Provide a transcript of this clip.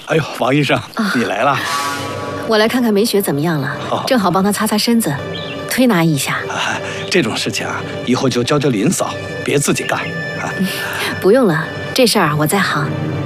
哎呦，王医生，你来了。 我来看看梅雪怎么样了，正好帮她擦擦身子，推拿一下。 这种事情啊，以后就交林嫂，别自己干。 不用了，这事儿我在行。